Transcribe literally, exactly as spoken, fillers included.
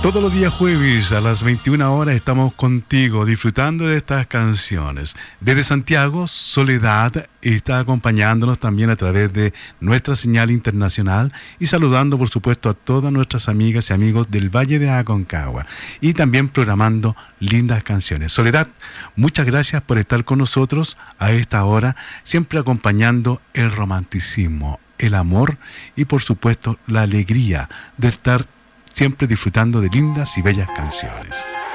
Todos los días jueves a las veintiuna horas estamos contigo disfrutando de estas canciones. Desde Santiago, Soledad está acompañándonos también a través de nuestra señal internacional y saludando por supuesto a todas nuestras amigas y amigos del Valle de Aconcagua y también programando lindas canciones. Soledad, muchas gracias por estar con nosotros a esta hora, siempre acompañando el romanticismo, el amor y por supuesto la alegría de estar siempre disfrutando de lindas y bellas canciones.